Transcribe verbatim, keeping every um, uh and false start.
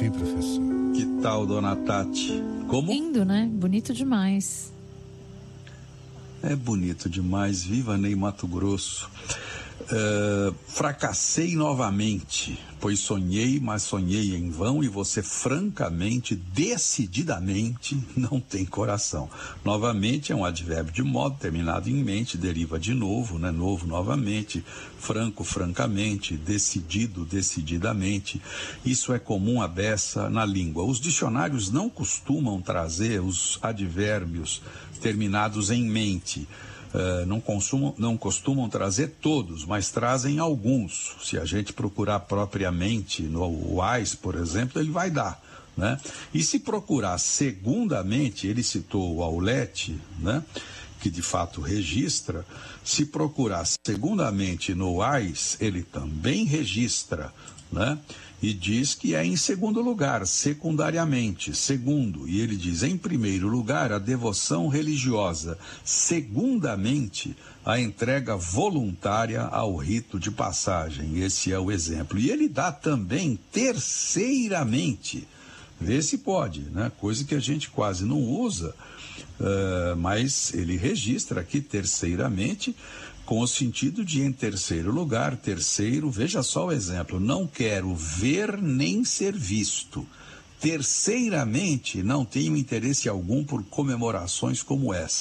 hein, professor? Que tal, dona Tati? Como? Lindo, né? Bonito demais. É bonito demais. Viva Ney Matogrosso. Uh, fracassei novamente, pois sonhei, mas sonhei em vão, e você francamente, decididamente, não tem coração. Novamente é um advérbio de modo terminado em mente, deriva de novo, né? Novo novamente, franco, francamente, decidido, decididamente. Isso é comum à beça na língua. Os dicionários não costumam trazer os advérbios terminados em mente. Uh, não, consumam, não costumam trazer todos, mas trazem alguns. Se a gente procurar propriamente no Wise, por exemplo, ele vai dar, né? E se procurar segundamente, ele citou o Aulete, né? Que de fato registra. Se procurar segundamente no Wise, ele também registra, né? E diz que é em segundo lugar, secundariamente, segundo. E ele diz, em primeiro lugar, a devoção religiosa. Segundamente, a entrega voluntária ao rito de passagem. Esse é o exemplo. E ele dá também terceiramente. Vê se pode, né? Coisa que a gente quase não usa, uh, mas ele registra aqui terceiramente, com o sentido de em terceiro lugar, terceiro, veja só o exemplo, não quero ver nem ser visto. Terceiramente, não tenho interesse algum por comemorações como essa.